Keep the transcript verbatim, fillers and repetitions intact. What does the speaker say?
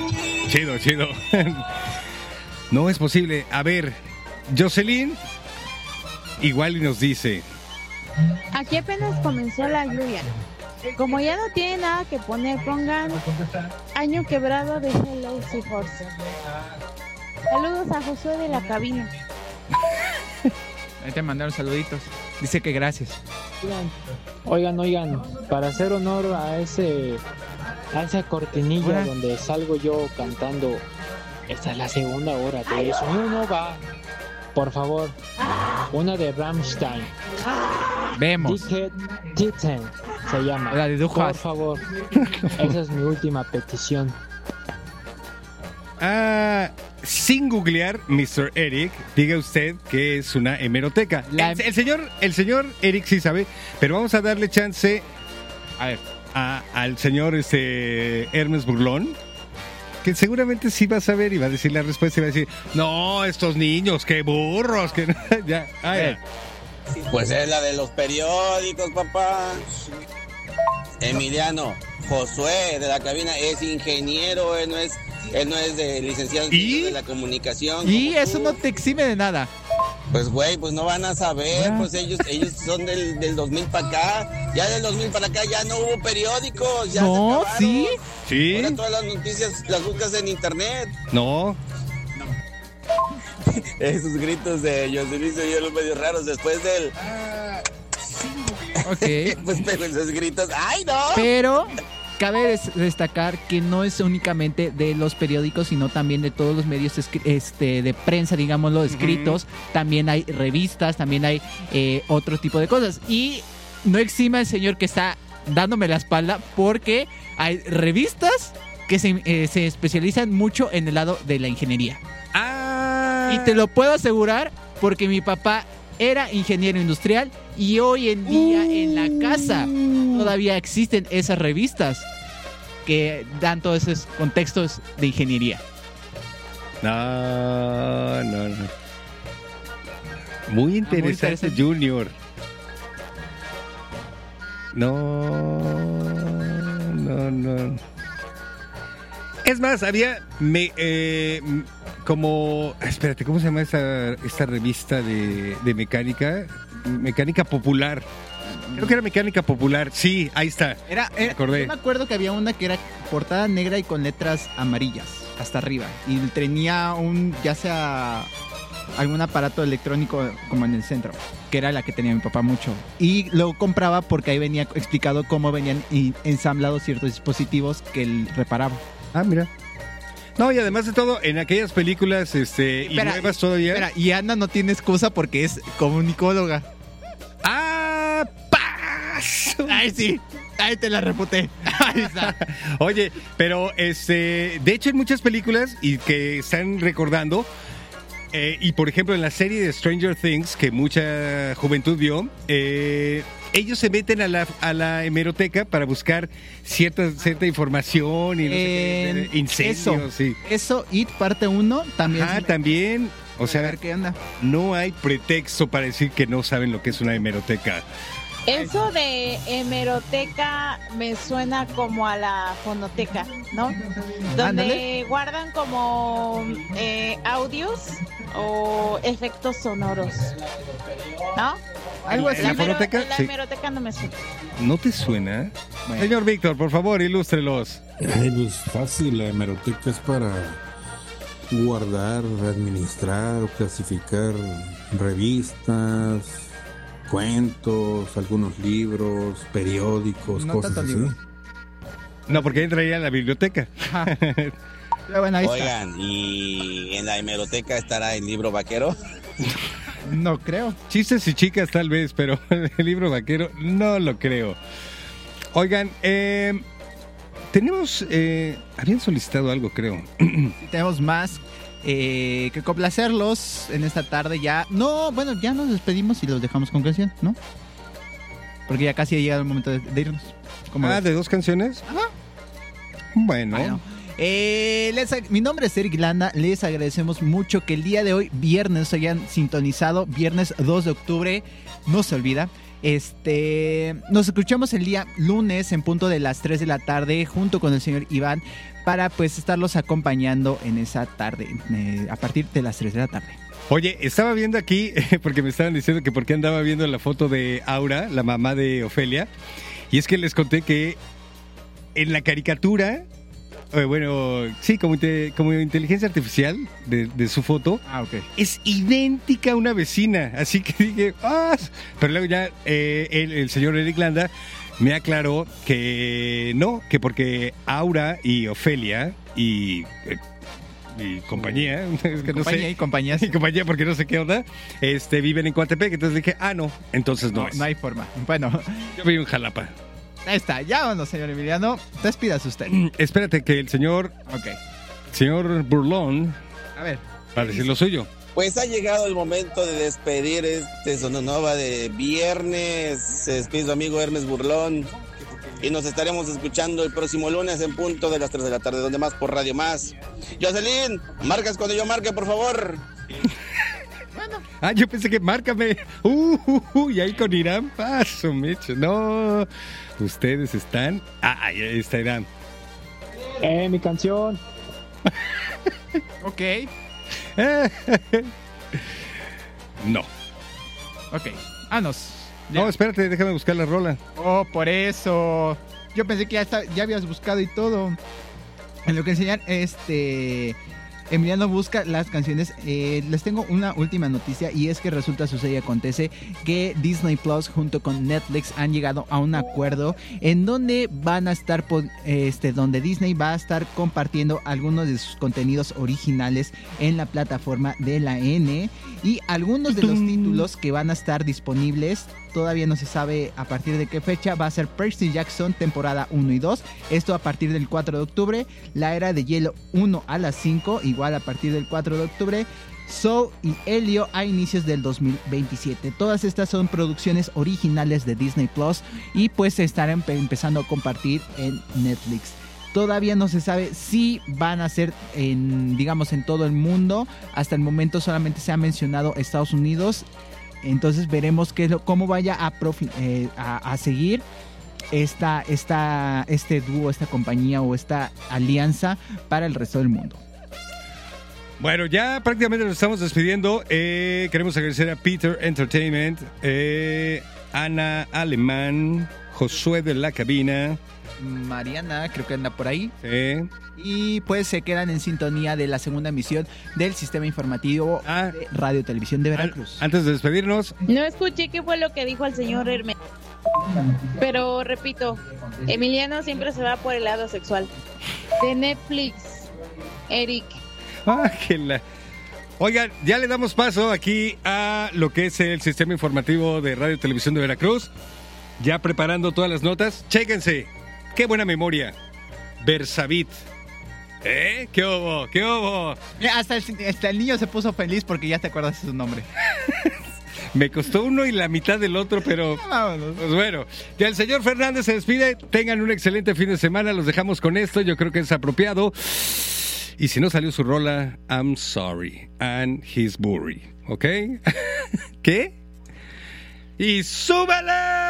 Chido, chido. No es posible. A ver, Jocelyn igual y nos dice. Aquí apenas comenzó la lluvia. Como ya no tiene nada que poner, pongan Año Quebrado de Hello Seahorse. Saludos a Josué de la cabina. Ahí te mandaron saluditos. Dice que gracias. Oigan, oigan, para hacer honor a ese a esa cortinilla Hola. donde salgo yo cantando, esta es la segunda hora de eso. No va. Por favor, una de Rammstein. Vemos. Dicket Titten se llama. La de Dujas. Por favor. Esa es mi última petición. Ah, sin googlear, mister Eric, diga usted que es una hemeroteca. La- El, el señor, el señor Eric sí sabe, pero vamos a darle chance A ver. a- al señor este Hermes Burlón, que seguramente sí va a saber y va a decir la respuesta y va a decir, no, estos niños, qué burros, que ya, ah, ya. Pues es la de los periódicos, papá. Emiliano, Josué de la cabina es ingeniero, él no es, él no es de licenciado en ¿Y? ciencias de la comunicación. Y como eso tú. no te exime de nada. Pues güey, pues no van a saber, Ah. pues ellos ellos son del, del dos mil para acá, ya del dos mil para acá ya no hubo periódicos, ya No, se acabaron. ¿sí? Sí, Ahora todas las noticias las buscas en internet. no, Esos gritos de Jocelyn se oyeron medio raros después del... Ok. Pues pego esos gritos, ¡ay no! Pero cabe des- destacar que no es únicamente de los periódicos, sino también de todos los medios escri- este, de prensa, digámoslo, escritos. También hay revistas, también hay eh, otro tipo de cosas. Y no exima el señor que está dándome la espalda, porque hay revistas que se, eh, se especializan mucho en el lado de la ingeniería. ah, Y te lo puedo asegurar porque mi papá era ingeniero industrial y hoy en día en la casa todavía existen esas revistas que dan todos esos contextos de ingeniería. no, no, no. Muy interesante, interesante. Junior. No, no, no. Es más, había me, eh, m- como, espérate, ¿cómo se llama esta, esta revista de, de mecánica? Mecánica Popular. Creo que era Mecánica Popular. Sí, ahí está. Era, era- acordé. yo me acuerdo que había una que era portada negra y con letras amarillas hasta arriba y tenía un, ya sea algún aparato electrónico como en el centro, que era la que tenía mi papá mucho, y lo compraba porque ahí venía explicado cómo venían y- ensamblados ciertos dispositivos que él reparaba. Ah, mira. No, y además de todo, en aquellas películas este, y Espera, nuevas todavía. Espera, y Ana no tiene excusa porque es comunicóloga. ¡Ah! ¡Paso! Ay, sí. Ahí te la reputé. Ahí está. Oye, pero este, de hecho, en muchas películas y que están recordando, eh, y por ejemplo en la serie de Stranger Things, que mucha juventud vio, eh, ellos se meten a la, a la hemeroteca para buscar cierta, cierta información y no sé Eh, qué, incendios. eso, Sí. eso, It parte uno también. Ah, también. O A sea, ver qué onda. no hay pretexto para decir que no saben lo que es una hemeroteca. Eso de hemeroteca me suena como a la fonoteca, ¿no? Donde Ándale. guardan como eh, audios o efectos sonoros, ¿no? Algo ¿En así. la La, hemero- fonoteca? la Sí. hemeroteca no me suena. ¿No te suena? Bueno. Señor Víctor, por favor, ilústrelos. Ay, pues fácil, la hemeroteca es para guardar, administrar o clasificar revistas, cuentos, algunos libros, periódicos, No cosas tanto así. libro. No, porque entraría a la biblioteca. Ajá. Pero bueno, ahí está. Oigan, ¿y en la hemeroteca estará el libro vaquero? No creo. Chistes y chicas tal vez, pero el libro vaquero no lo creo. Oigan, eh, tenemos, eh, habían solicitado algo, creo. Sí, tenemos más eh, que complacerlos en esta tarde ya. No, bueno, ya nos despedimos y los dejamos con canción, ¿no? Porque ya casi ha llegado el momento de, de irnos. ¿Cómo Ah, ves? ¿de dos canciones? Ajá. Bueno. Bueno, eh, les ag- mi nombre es Eric Landa. Les agradecemos mucho que el día de hoy, viernes, hayan sintonizado. Viernes dos de octubre, no se olvida. Este, nos escuchamos el día lunes en punto de las tres de la tarde junto con el señor Iván para pues estarlos acompañando en esa tarde, eh, a partir de las tres de la tarde. Oye, estaba viendo aquí, porque me estaban diciendo que por qué andaba viendo la foto de Aura, la mamá de Ofelia, y es que les conté que en la caricatura, eh, bueno, sí, como, inte- como inteligencia artificial de, de su foto, Ah, ok. es idéntica a una vecina, así que dije, ¡ah! Pero luego ya eh, el, el señor Eric Landa me aclaró que no, que porque Aura y Ofelia y... eh, y compañía, es que no Compañía sé. y compañías. Y compañía, porque no sé qué onda, este, viven en Coatepec, entonces dije, ah, no, entonces no, No, es. no hay forma. Bueno, Yo vivo en Jalapa. ahí está. Ya vámonos, señor Emiliano. Despídase usted. Espérate que el señor, Ok. señor Burlón A ver. va a decir lo suyo. Pues ha llegado el momento de despedir este Sononova de viernes. Se despide su amigo Hermes Burlón. Y nos estaremos escuchando el próximo lunes en punto de las tres de la tarde, donde más por Radio Más. Jocelyn, marcas cuando yo marque, por favor. Ah, yo pensé que márcame. Uh, uh, uh, y ahí con Irán paso, mecho. No, ustedes están. Ah, ahí está Irán. Eh, mi canción. Ok. No. Ok. Vámonos. No, Ya. espérate, déjame buscar la rola. Oh, por eso. Yo pensé que ya, está, ya habías buscado y todo. En lo que enseñan, este... Emiliano busca las canciones. Eh, les tengo una última noticia y es que resulta, sucede y acontece que Disney Plus junto con Netflix han llegado a un acuerdo en donde van a estar, este, donde Disney va a estar compartiendo algunos de sus contenidos originales en la plataforma de la N y algunos de los títulos que van a estar disponibles. Todavía no se sabe a partir de qué fecha. Va a ser Percy Jackson temporada uno y dos. Esto a partir del cuatro de octubre. La Era de Hielo uno a las cinco. Igual a partir del cuatro de octubre. Soul y Helio a inicios del dos mil veintisiete. Todas estas son producciones originales de Disney Plus. Y pues se estarán empe- empezando a compartir en Netflix. Todavía no se sabe si van a ser en, digamos, en todo el mundo. Hasta el momento solamente se ha mencionado Estados Unidos. Entonces veremos qué es lo, cómo vaya a, profi, eh, a, a seguir esta, esta, este dúo, esta compañía o esta alianza para el resto del mundo. Bueno, ya prácticamente nos estamos despidiendo. Eh, queremos agradecer a Peter Entertainment, eh, Ana Alemán, Josué de la Cabina. Mariana, creo que anda por ahí. Sí. Y pues se quedan en sintonía de la segunda emisión del sistema informativo Ah. de Radio Televisión de Veracruz. Antes de despedirnos, No escuché qué fue lo que dijo el señor Hermes. Pero repito, Emiliano siempre se va por el lado sexual. De Netflix, Eric. ah, que la- oigan, ya le damos paso aquí a lo que es el sistema informativo de Radio Televisión de Veracruz. Ya preparando todas las notas. Chéquense. Qué buena memoria. Versavit. ¿Eh? ¿Qué hubo? ¿Qué hubo? Mira, hasta, el, hasta el niño se puso feliz porque ya te acuerdas de su nombre. Me costó uno y la mitad del otro, pero... Vámonos. Pues bueno, ya el señor Fernández se despide. Tengan un excelente fin de semana. Los dejamos con esto. Yo creo que es apropiado. Y si no salió su rola, I'm sorry. And he's burry. ¿Ok? ¿Qué? ¡Y súbele!